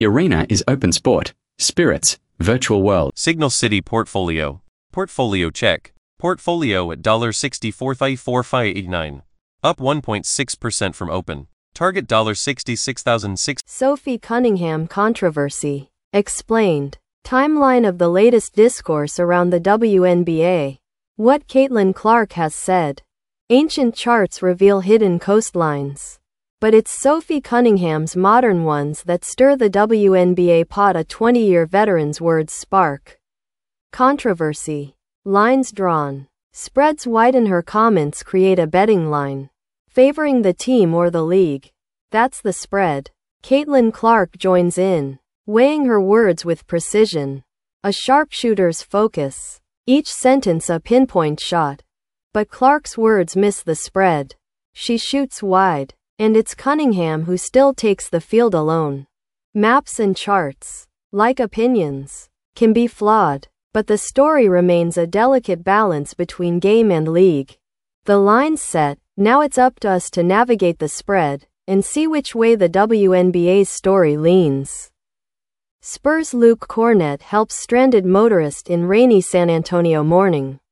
Arena is open sport. Spirits, virtual world. Signal City Portfolio. Portfolio check. Portfolio at $65.4589. Up 1.6% from open. Target $66,006. Sophie Cunningham controversy. Explained. Timeline of the latest discourse around the WNBA. What Caitlin Clark has said. Ancient charts reveal hidden coastlines. But it's Sophie Cunningham's modern ones that stir the WNBA pot. A 20-year veteran's words spark controversy. Lines drawn. Spreads widen. Her comments create a betting line, favoring the team or the league. That's the spread. Caitlin Clark joins in, weighing her words with precision. A sharpshooter's focus. Each sentence a pinpoint shot. But Clark's words miss the spread. She shoots wide, and it's Cunningham who still takes the field alone. Maps and charts, like opinions, can be flawed, but the story remains a delicate balance between game and league. The line's set, now it's up to us to navigate the spread and see which way the WNBA's story leans. Spurs' Luke Kornet helps stranded motorist in rainy San Antonio morning.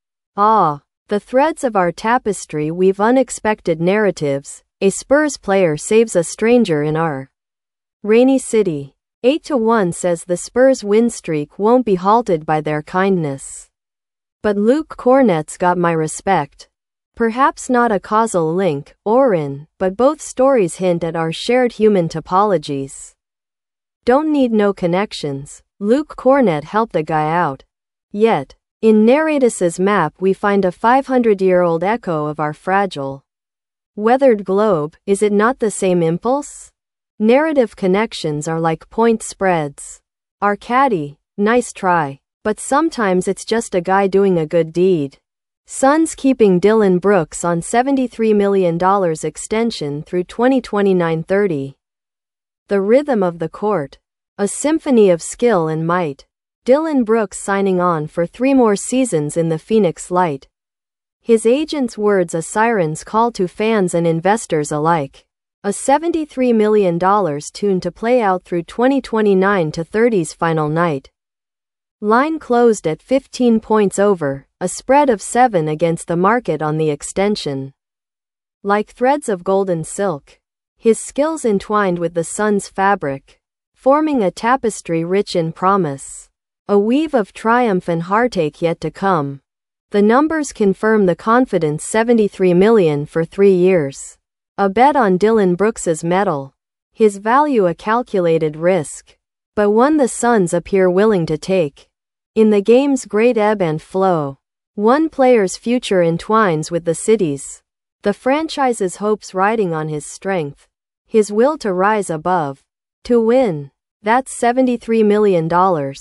The threads of our tapestry weave unexpected narratives. A Spurs player saves a stranger in our rainy city. 8-1 says the Spurs win streak won't be halted by their kindness. But Luke Kornet's got my respect. Perhaps not a causal link, Oren, but both stories hint at our shared human topologies. Don't need no connections. Luke Kornet helped a guy out. Yet, in Nereidus's map we find a 500-year-old echo of our fragile, weathered globe. Is it not the same impulse? Narrative connections are like point spreads. Arcady, nice try. But sometimes it's just a guy doing a good deed. Suns keeping Dillon Brooks on $73 million extension through 2029-30. The rhythm of the court. A symphony of skill and might. Dillon Brooks signing on for 3 more seasons in the Phoenix Light. His agent's words a siren's call to fans and investors alike. A $73 million tune to play out through 2029-30's final night. Line closed at 15 points over, a spread of 7 against the market on the extension. Like threads of golden silk, his skills entwined with the Suns' fabric, forming a tapestry rich in promise. A weave of triumph and heartache yet to come. The numbers confirm the confidence. $73 million for 3 years. A bet on Dillon Brooks's mettle. His value a calculated risk, but one the Suns appear willing to take. In the game's great ebb and flow, one player's future entwines with the city's. The franchise's hopes riding on his strength. His will to rise above. To win. That's $73 million.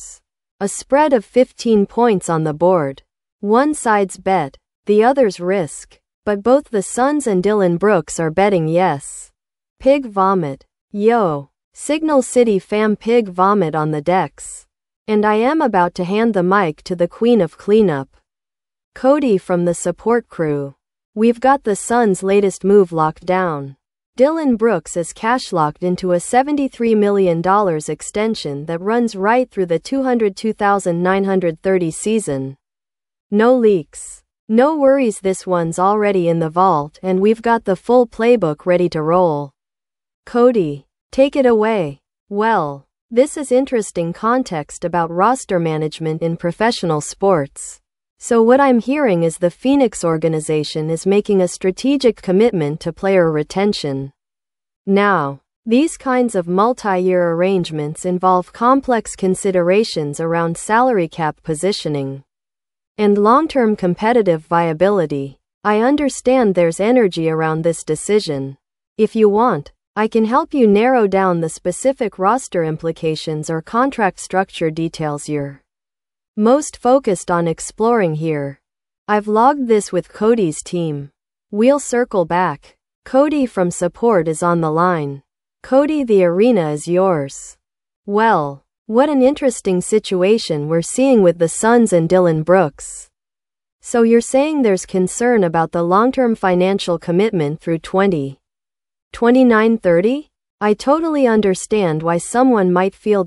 A spread of 15 points on the board. One side's bet, the other's risk. But both the Suns and Dillon Brooks are betting yes. Pig vomit. Yo. Signal City fam, pig vomit on the decks. And I am about to hand the mic to the queen of cleanup. Cody from the support crew. We've got the Suns' latest move locked down. Dillon Brooks is cash locked into a $73 million extension that runs right through the 202,930 season. No leaks. No worries, this one's already in the vault and we've got the full playbook ready to roll. Cody, take it away. Well, this is interesting context about roster management in professional sports. So what I'm hearing is the Phoenix organization is making a strategic commitment to player retention. Now, these kinds of multi-year arrangements involve complex considerations around salary cap positioning and long-term competitive viability. I understand there's energy around this decision. If you want, I can help you narrow down the specific roster implications or contract structure details you're most focused on exploring here. I've logged this with Cody's team. We'll circle back. Cody from support is on the line. Cody, the arena is yours. Well, what an interesting situation we're seeing with the Suns and Dillon Brooks. So you're saying there's concern about the long-term financial commitment through 2029-30? I totally understand why someone might feel